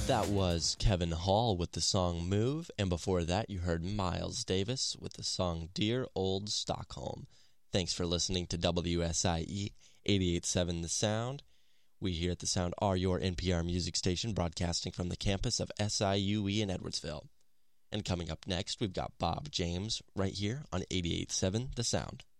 That was Kevin Hall with the song Move, and before that you heard Miles Davis with the song Dear Old Stockholm. Thanks for listening to WSIE 88.7 The Sound. We here at The Sound are your NPR music station, broadcasting from the campus of SIUE in Edwardsville. And coming up next, we've got Bob James right here on 88.7 The Sound.